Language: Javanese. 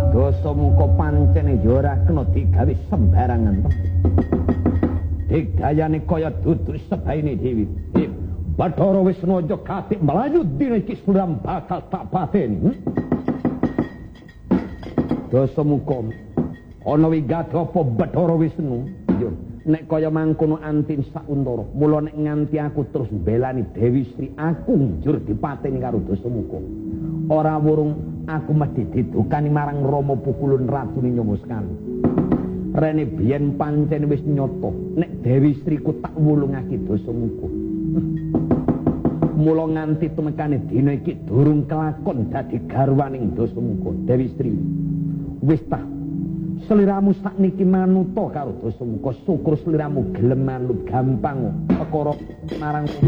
Dosa muka pancene ya ora kena digawe sembarangan to. Digayane kaya dudu sebaine Dewi. Bathara Wisnu aja katik mlayu dina iki suram bakal tak pateni. Dosa muka ana wigati apa Bathara Wisnu? Yo, nek kaya mangkono antin sauntara. Mula nek nganti aku terus mbelani Dewi Sri, aku njur dipateni karo dosa muka. Ora wurung aku mesti didukani marang Rama Pukulun Ratune Nyamaskan. Rene biyen pancen wis nyata nek Dewi Sriku tak wulungake dosa muka. Mula nganti tumekane dina iki durung kelakon dadi garwaning dosa muka. Dewi Sri, wis ta sliramu sakniki manuta karo dosa muka. Syukur sliramu gelem manut gampang perkara marang